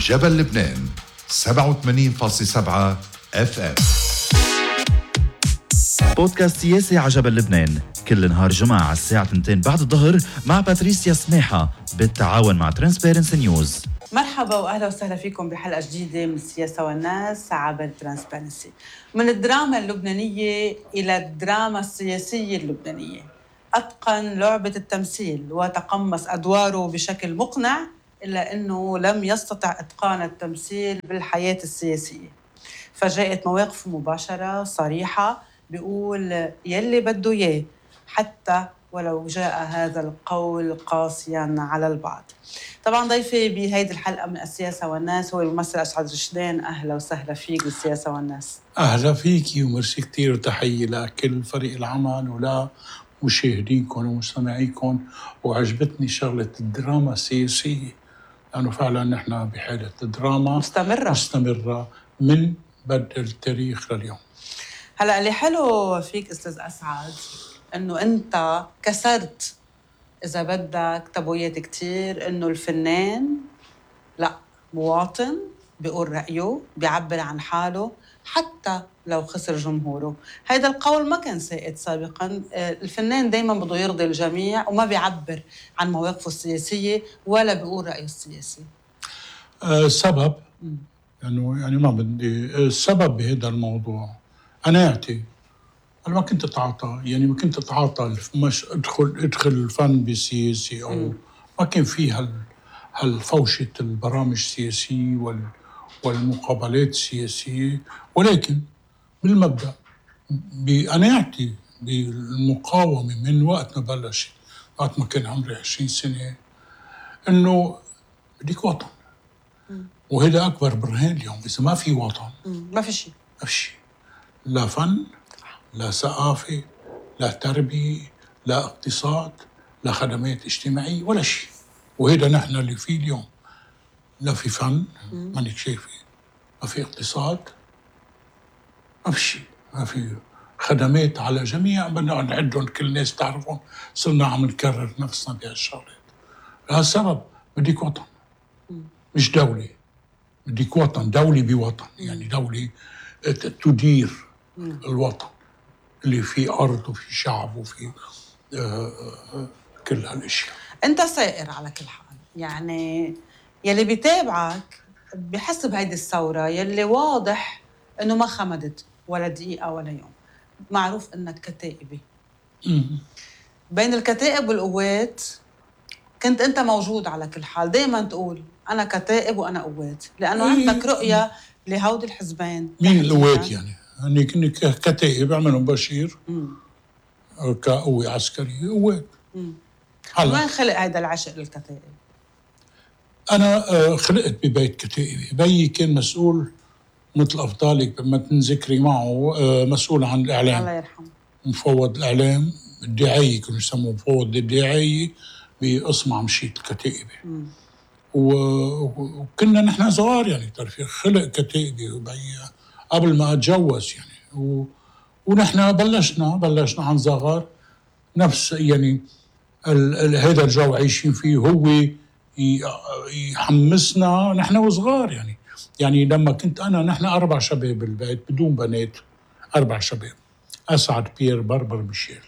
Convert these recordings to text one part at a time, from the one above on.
جبل لبنان 87.7 FM. بودكاست سياسي على جبل لبنان كل نهار جمعة على الساعة 2 بعد الظهر مع باتريسيا سماحة بالتعاون مع ترانسبيرنسي نيوز. مرحبا وأهلا وسهلا فيكم بحلقة جديدة من السياسة والناس عبر ترانسبيرنسي. من الدراما اللبنانية إلى الدراما السياسية اللبنانية، أتقن لعبة التمثيل وتقمص أدواره بشكل مقنع، إلا أنه لم يستطع إتقان التمثيل بالحياة السياسية. فجاءت مواقفه مباشرة صريحة، بيقول يلي بده إياه حتى ولو جاء هذا القول قاسياً على البعض. طبعاً ضيفي بهيدي الحلقة من السياسة والناس هو الممثل أسعد رشدان. أهلا وسهلا فيك بالسياسة والناس. أهلا فيكي ومرسي كتير، وتحية لكل فريق العمل ولا مشاهدينكم ومستمعيكم. وعجبتني شغلة الدراما السياسية، لأنه فعلاً نحن بحالة دراما مستمرة من بدء التاريخ لليوم. هلأ اللي حلو فيك أستاذ أسعد أنه أنت كسرت إذا بدك تابويات كتير، إنه الفنان لا مواطن بيقول رأيه، بيعبر عن حاله حتى لو خسر جمهوره. هذا القول ما كان سائد سابقا. الفنان دايما بده يرضي الجميع وما بيعبر عن مواقفه السياسية ولا بيقول رأيه السياسي. السبب يعني ما بدي السبب بهذا الموضوع قناعتي. أنا ما كنت أتعاطى مش أدخل الفن بالسياسي، أو ما كان فيه هالفوشة البرامج السياسية والمقابلات السياسية، ولكن بالمبدأ بقناعتي بالمقاومة من وقت ما بلشت، وقت ما كان عمري 20 سنة، إنه بديك وطن. وهذا أكبر برهان اليوم. إذا ما في وطن ما في شيء، لا فن، لا ثقافة، لا تربية، لا اقتصاد، لا خدمات اجتماعية، ولا شيء. وهذا نحن اللي فيه اليوم. لا في فن، مانك شايفة، ما في اقتصاد، ما في شيء، ما في خدمات على جميع بدنا نعدهم، كل الناس تعرفهم، صرنا عم نكرر نفسنا بهالشغلات. لهالسبب بديك وطن، مش دولة. بديك وطن، دولة بوطن، يعني دولة تدير الوطن اللي فيه أرض وفي شعب وفي كل هالأشياء. أنت سائر على كل حال، يعني يلي بيتابعك بحس بهيدي الثورة يلي واضح أنه ما خمدت ولا دقيقة ولا يوم. معروف أنك كتائبي. بين الكتائب والقوات كنت أنت موجود على كل حال. دايما تقول أنا كتائب وأنا قوات، لأنه عندك رؤية لهود الحزبين. مين القوات يعني؟ أني كتائب عملهم بشير كقوة عسكرية قوات. وين خلق هذا العشق للكتائب؟ أنا خلقت ببيت كتائبي. بيي كان مسؤول مثل أفضالك ما تنذكري معه، مسؤول عن الإعلام، الله يرحمه، مفوض الإعلام الداعية، كانوا يسموه مفوض الداعية بقسم عمشيت الكتائبي. وكنا نحن صغار، يعني تعرفي خلق كتائبي وبيي قبل ما أتجوز يعني. ونحن بلشنا عن صغار، نفس يعني هذا الجو عايشين فيه، هو يحمسنا نحن وصغار يعني لما كنت نحن 4 شباب بالبيت بدون بنات، 4 شباب: أسعد، بيير، بربر، ميشيل.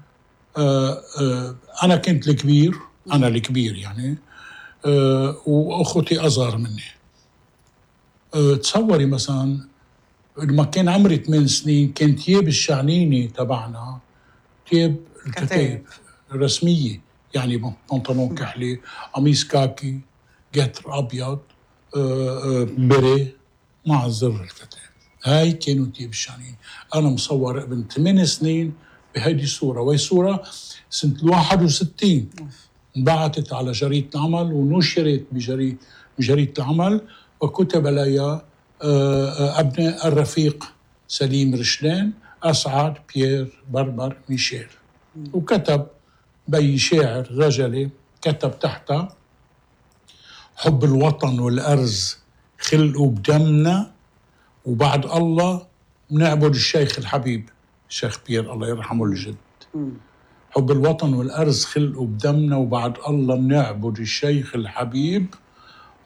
أنا كنت الكبير، أنا الكبير يعني، وأخوتي أصغر مني. تصوري مثلا لما كان عمري 8 سنين كان تياب الشعنيني تبعنا تياب الكتائب الرسمية، يعني بنطلون كحلي، قميص كاكي، قطر أبيض، بري مع زر الكتائب. هاي كانوا تياب الشعنيني. أنا مصور ابن 8 سنين بهيدي الصورة، وهي صورة سنة 61 انبعثت على جريدة العمل ونشرت بجريدة العمل، وكتب عليها أبناء الرفيق سليم رشدان، أسعد، بيير، بربر، ميشيل. وكتب بي شاعر رجلي، كتب تحتها: حب الوطن والأرز خلقوا بدمنا، وبعد الله بنعبد الشيخ الحبيب الشيخ بيير الله يرحمه الجد. حب الوطن والأرز خلقوا بدمنا، وبعد الله بنعبد الشيخ الحبيب.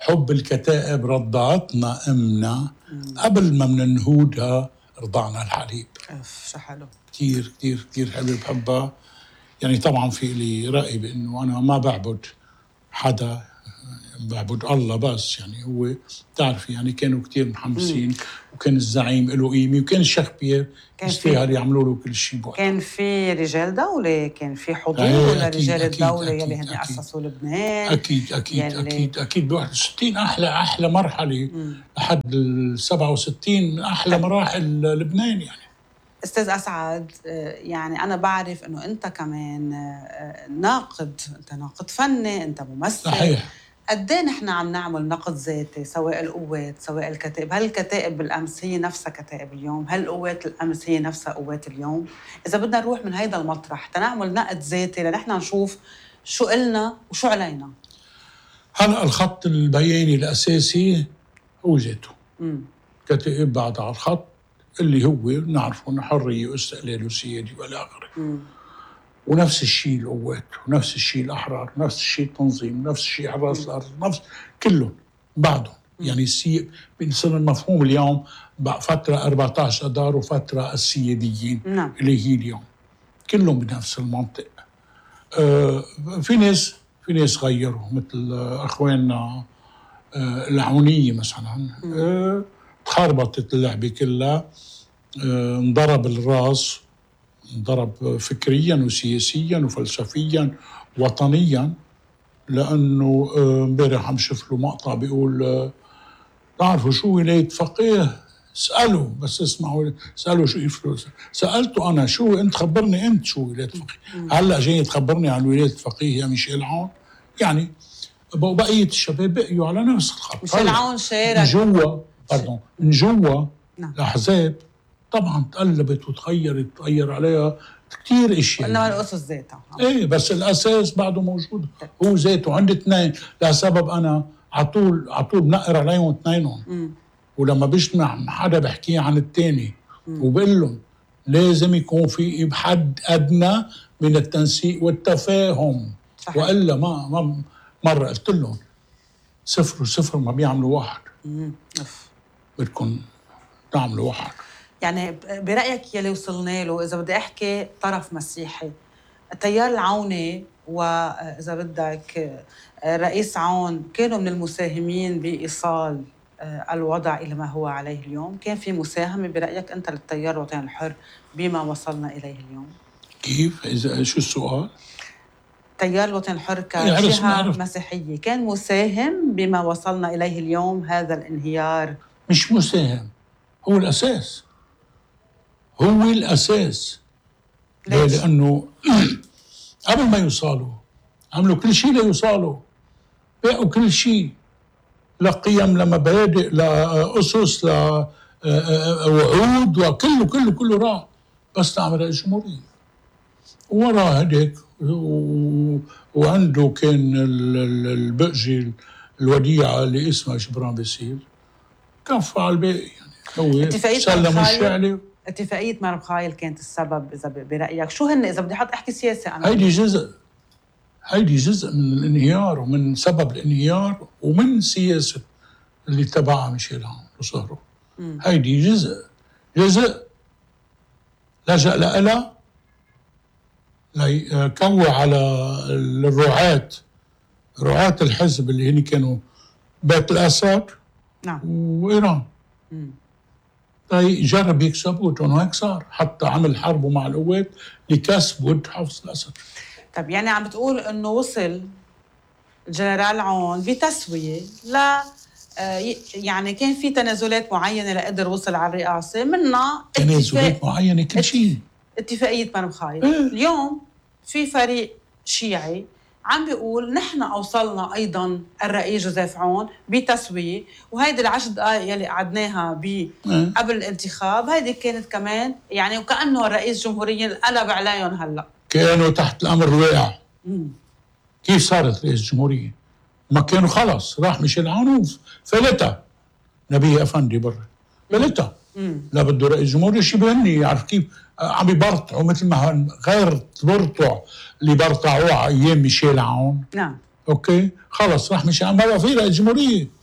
حب الكتائب رضعتنا أمنا قبل ما مننهودها رضعنا الحليب. شو حلو. كتير كتير كتير حلو بحبها. يعني طبعا في لي رأي بأنه أنا ما بعبد حدا، بعبد الله بس. يعني هو بتعرفي يعني كانوا كتير محمسين، وكان الزعيم له قيمة، وكان الشيخ بيير يستاهل يعملوا له كل شيء بوقتها. كان في رجال دولة، كان في حضور لرجال الدولة يلي هن أسسوا لبنان. أكيد أكيد أكيد أكيد. ب 61 أحلى مرحلة لحد ال 67 من أحلى مراحل لبنان. يعني أستاذ أسعد، يعني أنا بعرف إنه أنت كمان ناقد، أنت ناقد فني، أنت ممثل. صحيح. قد ايه نحن عم نعمل نقد ذاتي، سواء القوات سواء الكتائب؟ هل الكتائب بالامس هي نفسها كتائب اليوم؟ هل القوات الامس هي نفسها قوات اليوم؟ اذا بدنا نروح من هيدا المطرح تنعمل نقد ذاتي لنحن نشوف شو قلنا وشو علينا. هلا الخط البياني الاساسي هو ذاته. كتائب بعد على الخط اللي هو نعرفه انه حريه واستقلال وسيادي والى اخره. ونفس الشيء القوات، ونفس الشيء الأحرار، نفس الشيء التنظيم، نفس الشيء حراس الأرض، نفس كلهم بعضهم. يعني بنصير المفهوم اليوم فترة 14 أدار وفترة السياديين اللي هي اليوم كلهم بنفس المنطق. في ناس غيروا، مثل أخواننا العونية مثلا. تخربطت اللعبة كلها، انضرب الراس، انضرب فكريا وسياسيا وفلسفيا وطنيا. لأنه امبارح عم شوف له مقطع بيقول تعرفوا شو ولاية فقيه؟ اسألوا، بس اسمعوا، اسألوا شو يفلوس. سألته أنا شو، أنت خبرني أنت شو ولاية فقيه. هلأ جاي تخبرني عن ولاية فقيه يا ميشيل عون؟ يعني بقية الشباب بقيوا على نفس الخط. ميشيل عون شارك من جوا الأحزاب طبعا تقلبت وتغير عليها كثير اشياء، انما الاسس ذاتها ايه، بس الاساس بعده موجود. هو ذاته. عندي اثنين لسبب انا على طول بنقر عليهم اثنينهم. ولما بجمع حدا بحكي عن الثاني وبقول لهم لازم يكون في بحد ادنى من التنسيق والتفاهم. صحيح. والا ما مره قلت لهم صفر ما بيعملوا واحد. بدكم تعملوا واحد. يعني برأيك يلي وصلنا له، إذا بدي أحكي طرف مسيحي، التيار العوني وإذا بدك رئيس عون كانوا من المساهمين بإيصال الوضع إلى ما هو عليه اليوم؟ كان في مساهمة برأيك أنت للتيار الوطني الحر بما وصلنا إليه اليوم؟ كيف؟ إذا شو السؤال؟ التيار الوطني الحر كجهة مسيحية كان مساهم بما وصلنا إليه اليوم، هذا الانهيار؟ مش مساهم، هو الأساس. هو الأساس. ليش؟ لأنه قبل ما يوصلوا عملوا كل شيء ليوصلوا، باقوا كل شيء، لقيم لمبادئ لأسس لوعود، وكله راح بس تعمل الجمهورية. وراء هديك وعنده كان البقجي الوديعة اللي اسمها جبران باسيل كفى على الباقي. يعني هو سلم الشعلة. اتفاقية مربخايل كانت السبب إذا برأيك؟ شو هن إذا بدي أحط أحكي سياسة أنا؟ هيدي جزء من الانهيار، ومن سبب الانهيار، ومن سياسة اللي تبعها ميشيل عون وصهره. هيدي جزء لجأ لها ليكوى على رعاة الحزب اللي هن كانوا بيت الأسد وإيران. جرب يكسبوا، وهيك صار، حتى عمل حربه مع القوات لكسب حفظ الأسد. طب يعني عم بتقول إنه وصل الجنرال عون بتسوية لا يعني كان في تنازلات معينة لقدر وصل على الرئاسة، منها تنازلات معينة كل شيء. اتفاقية مربخايل. اليوم في فريق شيعي عم بيقول نحن أوصلنا أيضاً الرئيس جوزيف عون بتسوية، وهيدي ال10 دقائق يلي قعدناها قبل الانتخاب هيدي كانت كمان يعني وكأنه الرئيس جمهوريا قلب عليهم. هلأ كانوا تحت الأمر الواقع. كيف صارت رئيس جمهورية؟ ما كانوا خلص راح ميشيل عون فلتها نبيه أفندي برا فلتها. لا بده رئيس جمهورية شي بهني يعرف كيف عم يبرطعوا مثل ما غير تبرطع اللي برطعوه ايام ميشيل عون. نعم. اوكي خلص راح ميشيل عون، ما في رئيس جمهورية.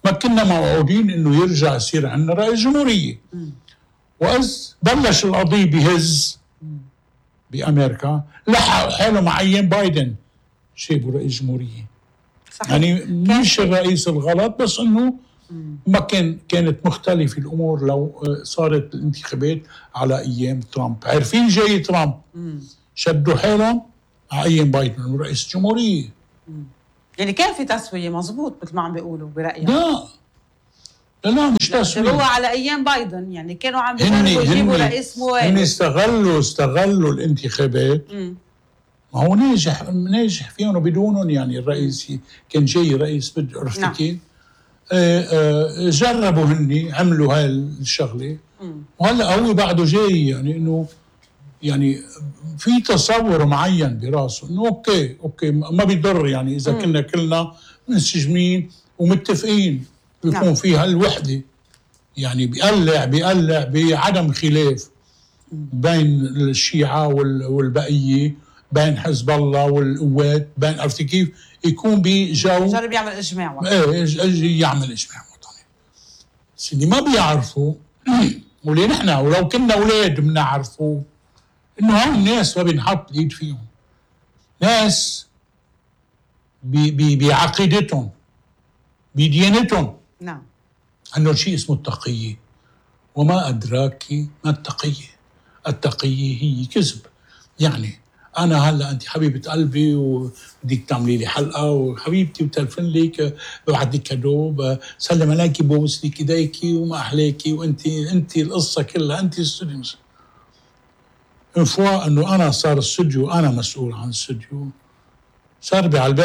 ما كنا موعودين انه يرجع يصير عندنا رئيس جمهوريه. وإذ بلش القضيه بهز بامريكا، لحق حاله مع ايام بايدن شابوا رئيس جمهوريه. صحيح. يعني مش الرئيس الغلط، بس انه ما كانت مختلفه الامور لو صارت الانتخابات على ايام ترامب. عارفين جاي ترامب شدوا حالهم على ايام بايدن رئيس جمهوريه. يعني كان في تسويه، مزبوط مثل ما عم بيقولوا برايك؟ لا مش تسويه. هو على ايام بايدن يعني كانوا عم بيجربوا يجيبوا رئيس موالي. هن استغلوا الانتخابات. ما هو ناجح فيهم وبدونهم. يعني الرئيس كان جاي رئيس عرفت كيف؟ جربوا هني عملوا هاي الشغله. وهلا هو بعده جاي يعني انه يعني في تصور معين براسه انه اوكي ما بيضر يعني اذا كنا كلنا منسجمين ومتفقين بيكون في هالوحده. يعني بيقلع بعدم خلاف بين الشيعة والبقية، بين حزب الله والقوات، بين عرفتي كيف؟ يكون بجو يجرب يعمل اجماع وطني. يعمل اجماع وطني. بس اللي ما بيعرفوا واللي نحن ولو كنا اولاد بنعرفوا انه هاي الناس ما بنحط الايد فيهم. ناس بعقيدتهم بديانتهم نعم انه شيء اسمه التقيه. وما ادراك ما التقيه؟ التقيه هي كذب. يعني انا هلا انت حبيبه قلبي وبدك تعملي لي حلقه وحبيبتي وتلفن لك ببعث لك كادو بسلم عليكي بوس لك ايديكي وما احلاكي وانت القصه كلها انت الاستوديو. فوا انه انا صار الاستوديو انا مسؤول عن الاستوديو. سربي على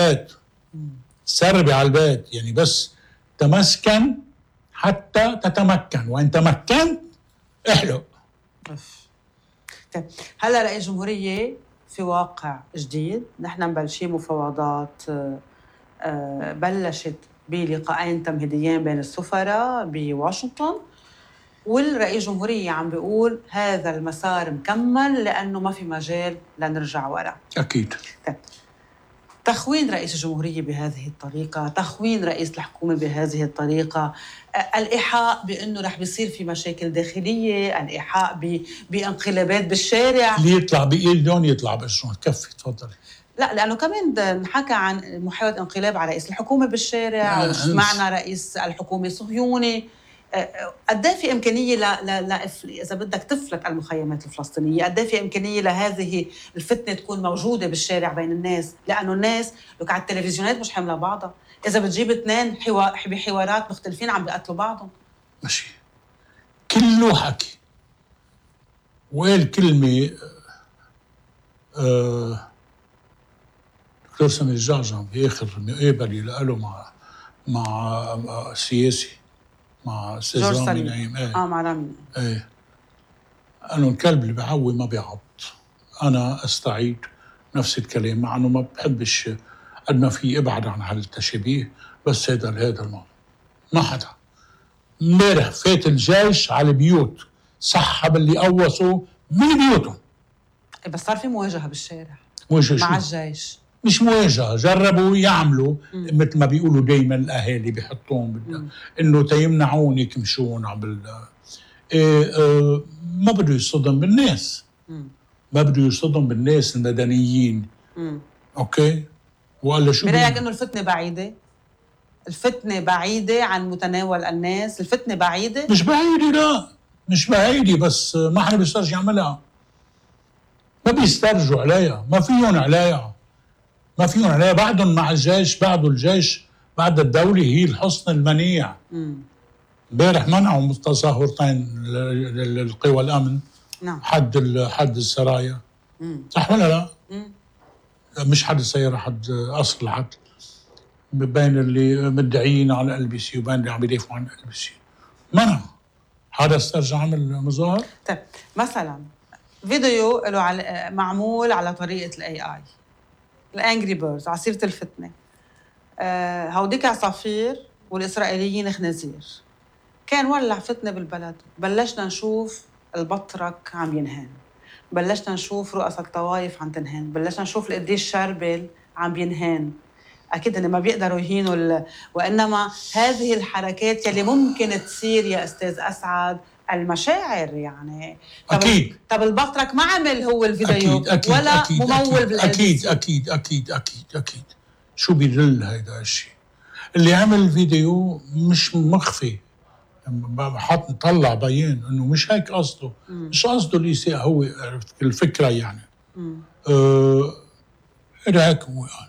البيت يعني بس تمسكن حتى تتمكن، وان تمكنت احلق. طيب هلا رئيس جمهورية في واقع جديد. نحن مبلشين مفاوضات بلشت بلقاءين تمهيديين بين السفراء بواشنطن، والرئيس جمهورية عم بيقول هذا المسار مكمل لأنه ما في مجال لنرجع ورا. أكيد. طيب تخوين رئيس الجمهورية بهذه الطريقة، تخوين رئيس الحكومة بهذه الطريقة، الإيحاء بأنه رح بيصير في مشاكل داخلية، الإيحاء بانقلابات بالشارع. اللي يطلع بإيدهم يطلع بأسرهم. كفي تفضلي. لا لأنه كمان نحكى عن محاولة انقلاب على رئيس الحكومة بالشارع، وسمعنا رئيس الحكومة صهيوني. قد ايه في امكانيه اذا بدك تفلت المخيمات الفلسطينيه، قد ايه في امكانيه لهذه الفتنه تكون موجوده بالشارع بين الناس، لانه الناس لك على التلفزيونات مش حامله بعضها. اذا بتجيب اثنين بحوارات مختلفين عم بيقتلوا بعضهم. ماشي كله حكي. وقال كلمه دكتور سامي الجعجع باخر مقابله له مع سياسي مع استاذ رامي نعيم. مع رامي. انه الكلب اللي بيعوي ما بيعض. انا استعيد نفس الكلام، مع انه ما بحبش قد ما في ابعد عن هالتشابيه، بس هذا الموضوع ما حدا. امبارح فات الجيش على البيوت، سحب اللي قوصوا من بيوتهم. بس صار في مواجهه بالشارع مع الجيش. مش مواجهه، جربوا يعملوا مثل ما بيقولوا دايما الاهالي بيحطوهم انه تيمنعونك مشون ما بده يصطدم بالناس. ما بده يصطدم بالناس المدنيين. اوكي. وقال شو برايك انه الفتنه بعيده؟ الفتنه بعيده عن متناول الناس؟ الفتنه بعيده؟ مش بعيده، لا مش بعيده، بس ما حدا بيسترجع يعملها. ما بيسترجوا عليها، ما فيهم عليها. بعدهم مع الجيش، بعد الدولة هي الحصن المنيع. امبارح منعوا تظاهرتين للقوى الأمن. نعم. حد السرايا. صح ولا لا؟ مش حد السيارة، حد قصر العدل. بين اللي مدعيين على LBC وبين اللي عم يدافعوا عن LBC. منع. هذا استرجع عمل مظاهر؟ طيب مثلا فيديو له معمول على طريقة الAI، الانجري بيردز، على سيرة الفتنة. هوديك عصافير والإسرائيليين خنازير. كان ولع فتنة بالبلد. بلشنا نشوف البطرك عم ينهان، بلشنا نشوف رؤساء الطوائف عم تنهان، بلشنا نشوف القديس شربل عم ينهان. اكيد ان ما بيقدروا يهينوا وانما هذه الحركات يلي ممكن تصير يا استاذ اسعد المشاعر يعني. اكيد. طب البطرك ما عمل هو الفيديو أكيد ولا أكيد ممول بالقدس. اكيد شو بيدل هيدا الشيء؟ اللي عمل الفيديو مش مخفي، حط طلع بيان انه مش هيك قصده، مش قصده الاساءة، هو عرفت الفكره يعني. هيك هو قال.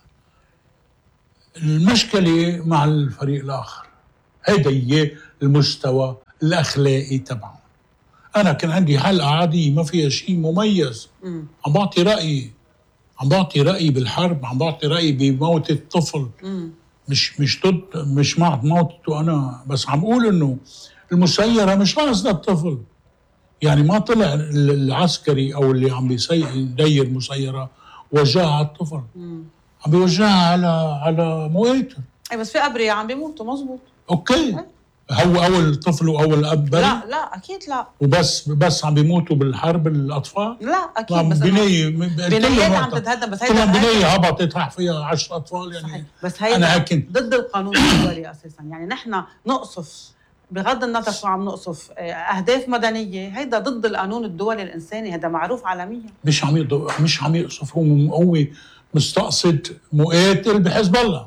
المشكله مع الفريق الاخر، هيدا هي المستوى الاخلاقي تبعه. انا كان عندي حلقه عاديه ما فيها شيء مميز، عم بعطي رايي بالحرب، عم بعطي رايي بموت الطفل، مش ضد، مش مع موتته انا، بس عم اقول انه المسيره مش قصدها الطفل. يعني ما طلع العسكري او اللي عم يدير مسيره وجهها على الطفل، عم بيوجهها على مويته. اي بس في ابرياء عم بيموتوا، مزبوط. اوكي. هو اول الطفل واول الاب بري؟ لا اكيد لا. وبس عم بيموتوا بالحرب الاطفال؟ لا اكيد. بس بنايات عم تتهدم، بس هيدا بنايه هبطت راح فيها 10 اطفال يعني. صحيح. بس هيدا أنا ضد القانون الدولي اساسا. يعني نحن نقصف بغض النظر شو عم نقصف اهداف مدنيه، هيدا ضد القانون الدولي الانساني، هذا معروف عالميا. مش عم يقصف، هو مستقصد مقاتل بحزب الله.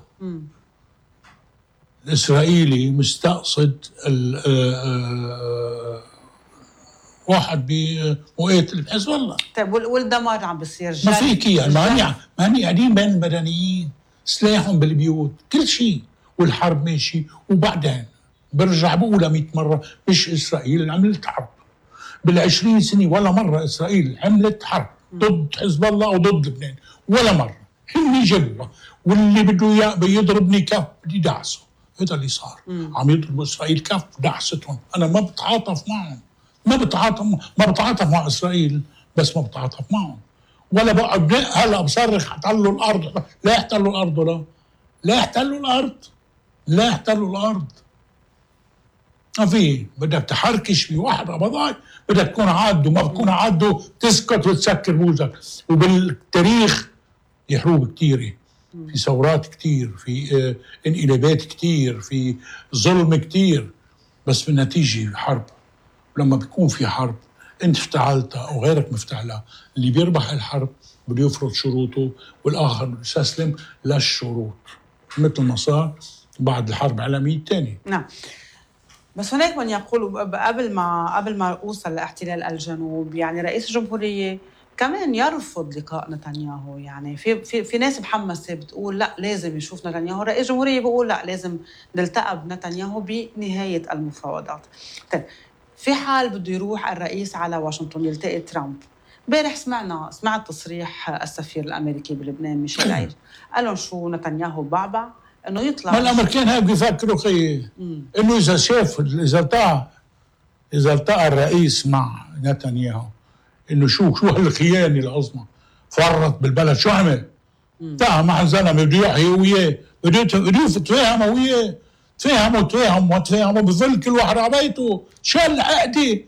الإسرائيلي مستقصد واحد بمقاتل بحزب الله. طيب والدمار عم بيصير ما فيك يعني، ما هني قاعدين بين المدنيين سلاحهم بالبيوت كل شيء، والحرب ماشي. وبعدين برجع بقولها 100 مرة، مش إسرائيل اللي عملت حرب بال20 سنة، ولا مرة إسرائيل عملت حرب ضد حزب الله وضد لبنان، ولا مرة. هني جوا، واللي بده اياه بيضربني كف بدي دعسه. هذا اللي صار. عم يضربوا اسرائيل كف دعستهم. انا ما بتعاطف معهم، ما بتعاطف مع اسرائيل، بس ما بتعاطف معهم. ولا بقعد هلا بصرخ احتلوا الارض. لا يحتلوا الارض، لا يحتلوا الارض. ما في، بدك تحركش بواحد قبضاي، بدك تكون عاده، ما بتكون عاده تسكت وتسكر بوزك. وبالتاريخ في حروب كثيره، في ثورات كتير، في انقلابات كتير، في ظلم كتير، بس بالنتيجة حرب. لما بيكون في حرب انت افتعلتها او غيرك مفتعلها، اللي بيربح الحرب بده يفرض شروطه والآخر يستسلم للشروط، مثل ما صار بعد الحرب العالمية الثانية. نعم. بس هناك من يقول قبل ما أوصل لاحتلال الجنوب، يعني رئيس الجمهورية كمان يرفض لقاء نتنياهو. يعني في ناس محمسة بتقول لا لازم يشوف نتنياهو، رئيس الجمهورية بيقول لا لازم نلتقى بنتنياهو بنهاية المفاوضات. طيب في حال بده يروح الرئيس على واشنطن يلتقي ترامب، امبارح سمعت تصريح السفير الامريكي بلبنان ميشيل عيد، قالوا شو نتنياهو بعبع انه يطلع. ما الامريكان هيك بيفكروا خيي، انه اذا شاف اذا التقى الرئيس مع نتنياهو انه شو هالخيانه العظمى، فرط بالبلد. شو عمل؟ التقى مع الزلمه بده يحيي وياه، بده يتفاهم وياه، تفاهموا بظل كل واحد على بيته. شو هالعقده؟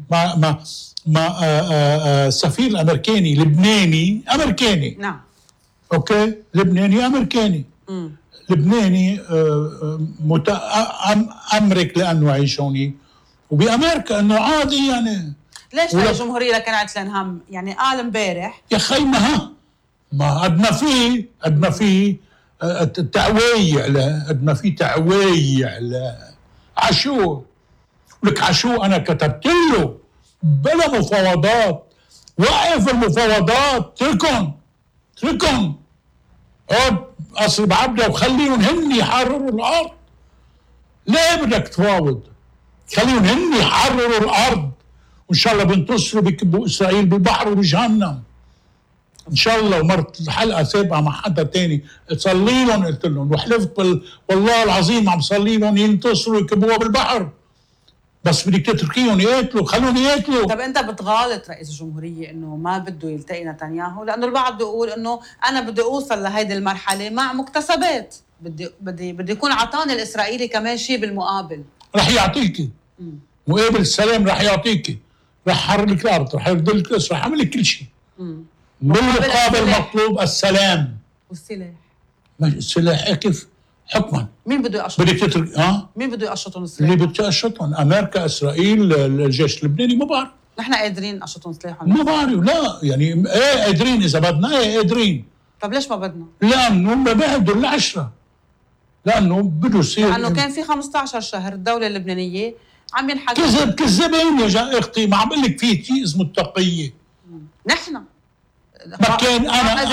ما السفير الامريكاني لبناني امريكاني. نعم. اوكي، لبناني امريكاني. لبناني امرك لانه عايش هون وبامريكا، انه عادي يعني. ليش الجمهوريه لكن عتلان هم؟ يعني قال امبارح يا خي ما قد ما في تعويع قد ما في تعويع عشو لك عشو. انا كتبت له بلا مفاوضات، وقف المفاوضات، تركهم اقعد قصر بعبده وخليهم هن يحرروا الارض. ليه بدك تفاوض؟ خليهم هن يحرروا الارض، وان شاء الله بينتصروا بيكبوا اسرائيل بالبحر وبجهنم ان شاء الله. ومرت الحلقه سابقه مع حدا تاني صلي لهم، قلت لهم وحلفت والله العظيم عم صلي لهم ينتصروا يكبوها بالبحر، بس بدك تتركيهم يقتلوا، خلوهم يقتلوا. طب انت بتغالط رئيس الجمهوريه انه ما بده يلتقي نتنياهو؟ لانه البعض بده يقول انه انا بدي اوصل لهيدي المرحله مع مكتسبات، بدي يكون عطاني الاسرائيلي كمان شيء بالمقابل. رح يعطيكي مقابل السلام، رح يعطيكي، رح يحرر لك الارض، رح يرد لك الاسره، رح يعمل لك كل شيء. بالمقابل مطلوب السلام والسلاح. السلاح كيف حكما مين بده يقشطهم؟ بدك تترك مين بده يقشطهم السلاح؟ اللي بتقشطهم امريكا، اسرائيل، الجيش اللبناني، ما بعرف. نحن قادرين نقشطهم سلاحهم؟ ما بعرف، لا يعني ايه قادرين اذا بدنا، ايه قادرين. طب ليش ما بدنا؟ لانه ما بهدوا ال10، لانه بده يصير، لانه كان في 15 شهر الدوله اللبنانيه عم ينحكى. كذابين يا اختي، ما عم بقول لك في شيء اسمه التقيه. نحن ما كان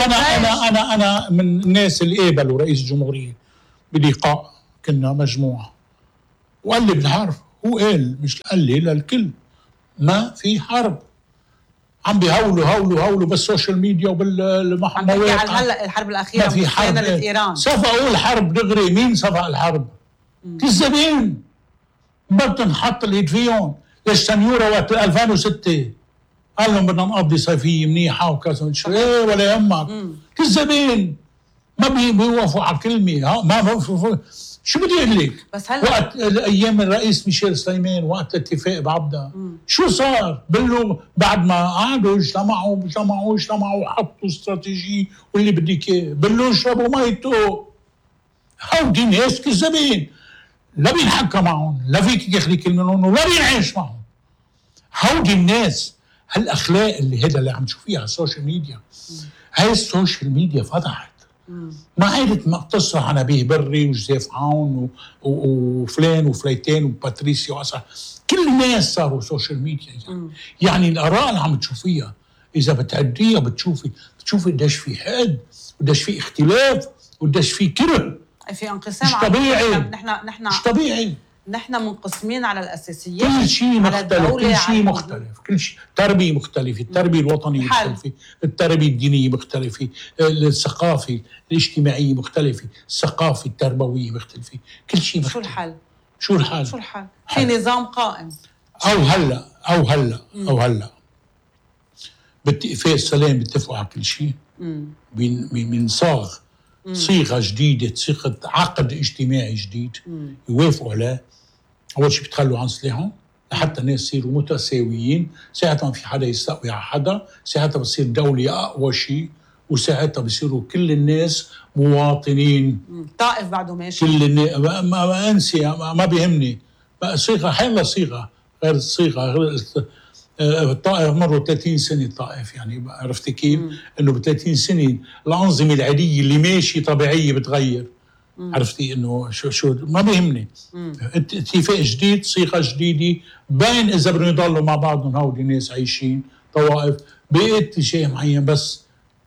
انا من الناس اللي قابلوا رئيس الجمهوريه بلقاء، كنا مجموعه وقال لي بالحرب، هو قال مش قال لي للكل، ما في حرب. عم بيهولوا بالسوشيال ميديا وبالمواقع. عم تحكي على هلا الحرب الاخيره ما في حرب. ايران صفقوا الحرب دغري. مين صفق الحرب؟ كذابين. بدهم نحط الايد فيهم. ليش سنيورا وقت 2006 قال لهم بدنا نقضي صيفيه منيحه وكذا، ايه ولا يهمك. كذابين، ما بيوقفوا على كلمه. ما شو بدي اقول لك؟ بس هلا وقت ايام الرئيس ميشيل سليمان، وقت الاتفاق بعبدا، شو صار؟ بلوا بعد ما قعدوا اجتمعوا وحطوا استراتيجيه واللي بدك اياه، بلوا يشربوا ميته. هودي ناس كذابين، لا بينحكى معهم، لا فيك تاخذي كلمه منهم، ولا بينعيش معهم. هودي الناس هالاخلاق اللي هذا اللي عم تشوفيها على السوشيال ميديا. هاي السوشيال ميديا فضحت. ما عادت مقتصرة على نبيه بري وجوزيف عون وفلان وفليتين وباتريسيا وأسعد. كل الناس صاروا سوشيال ميديا. يعني الآراء اللي عم تشوفيها إذا بتعديها بتشوفي قديش في حقد، قديش في اختلاف، قديش في كره، في انقسام. مش طبيعي. نحن مش طبيعي. نحن منقسمين على الاساسيات. كل شيء مختلف، كل شيء تربية مختلفة، التربية الوطنية مختلفة، التربية الدينية مختلفة، الثقافة الاجتماعية مختلفة، الثقافة التربوية مختلفة، كل شيء مختلف. شو الحل؟ في نظام قائم. أو هلا باتفاق السلام بيتفقوا على كل شيء. بينصاغ صيغة جديدة، صيغة عقد اجتماعي جديد يوافقوا عليه. أول شيء بتخلوا عن سلاحهم لحتى الناس يصيروا متساويين. ساعتها ما في حدا يستقوي على حدا، ساعتها بتصير دولة أقوى شيء، وساعتها بصيروا كل الناس مواطنين. طائف بعده ماشي. كل الناس ما أنسي، ما بيهمني. صيغة حيلا صيغة غير الصيغة غير الطائف مروا 30 سنة الطائف، يعني عرفتي كيف؟ انه ب 30 سنة الأنظمة العادية اللي ماشي طبيعية بتغير. عرفتي انه شو ما بيهمني. اتفاق جديد، صيغة جديدة، باين اذا بدهم يضلوا مع بعضهم هودي ناس عايشين طوائف باتجاه معين، بس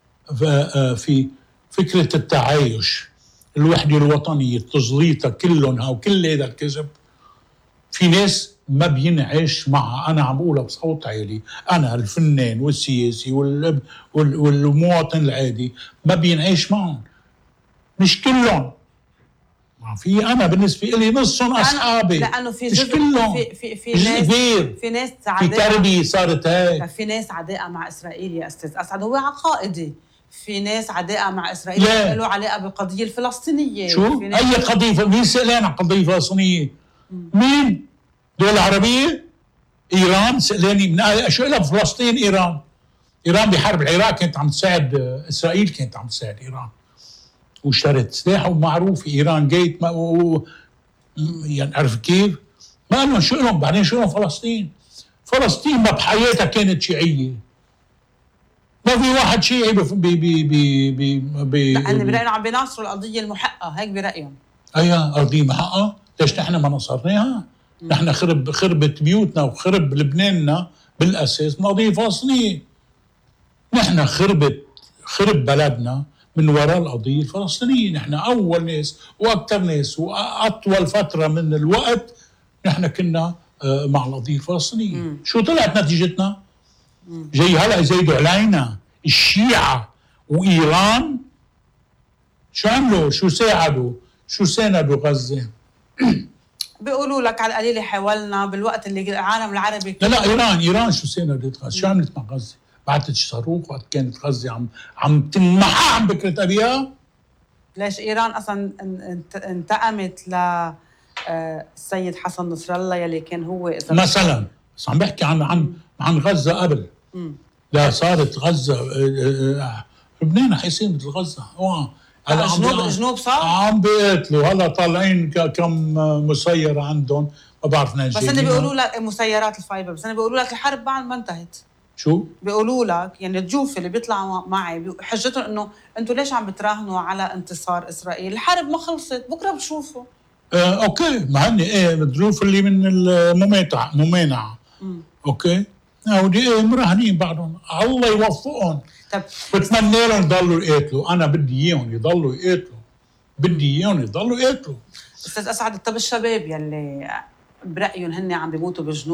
في فكرة التعايش، الوحدة الوطنية، التزليطة، كلهم هاو كل هذا الكذب. في ناس ما بينعيش معها. أنا عم بقولها بصوت عالي، أنا الفنان والسياسي والمواطن العادي ما بينعيش معهم. مش كلهم. في أنا بالنسبة لي نصهم أصحابي، لأنه في مش كلهم. في ناس في تربية صارت هيك. في ناس عداءة مع إسرائيل يا أستاذ أسعد، هو عقائدي. في ناس عداءة مع إسرائيل له علاقة بالقضية الفلسطينية. شو؟ أي قضية؟ مين سألان عن قضية فلسطينية؟ مين؟ دول عربية؟ إيران سألاني من شو لها بفلسطين؟ إيران بحرب العراق كانت عم تساعد إسرائيل، كانت عم تساعد إيران واشترت سلاح، ومعروف إيران جيت يعني عرف كيف؟ ما قالوا شو لهم بعدين، شو لهم فلسطين ما بحياتها كانت شيعية. ما في واحد شيعي لأن برأيهم عم بيناصروا القضية المحقة، هيك برأيهم. أيها قضية محقة؟ ليش نحن ما نصرناها؟ نحن خربت بيوتنا وخرب لبناننا بالأساس من قضية فلسطينية. نحن خرب بلدنا من وراء القضية الفلسطينية. نحن أول ناس وأكثر ناس وأطول فترة من الوقت نحن كنا مع القضية الفلسطينية. شو طلعت نتيجتنا؟ جاي هلأ يزيدوا علينا الشيعة وإيران. شو عملوا؟ شو ساعدوا؟ شو ساندوا غزة؟ بيقولوا لك على القليلة حاولنا بالوقت اللي العالم العربي. لا إيران شو ساندت غزة؟ شو عملت مع غزة؟ بعتت صاروخ وقت كانت غزة عم تنمحى عم بكرة أبيها؟ ليش إيران أصلا انتقمت للسيد حسن نصر الله يلي كان هو مثلا، بس عم بحكي عن غزة قبل. لا صارت غزة لبنان حيصير مثل غزة. جنوب صار؟ عم بيقتلوا هلا طالعين كم مسير عندهم ما بعرفنا بس هن بيقولوا لك مسيرات الفايبر، بس هن بيقولوا لك الحرب بعد ما انتهت. شو؟ بيقولوا لك يعني الجوف اللي بيطلعوا معي حجتهم انه انتم ليش عم بتراهنوا على انتصار اسرائيل؟ الحرب ما خلصت، بكره بتشوفوا. اوكي، ما هن الظروف اللي من الممانعه. اوكي، ودي مراهنين بعضهم، الله يوفقهم. طب بتمنى لهم يضلوا يقاتلوا، انا بدي اياهم يضلوا يقاتلوا، بدي اياهم يضلوا يقاتلوا. استاذ اسعد، طب الشباب يلي برايهم هن عم بيموتوا بالجنوب